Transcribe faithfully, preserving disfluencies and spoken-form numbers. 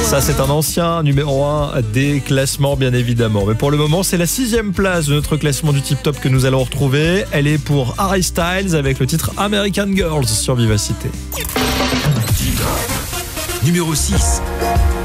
Ça, c'est un ancien numéro un des classements, bien évidemment. Mais pour le moment, c'est la sixième place de notre classement du Tip Top que nous allons retrouver. Elle est pour Harry Styles avec le titre American Girls sur Vivacité. Numéro six.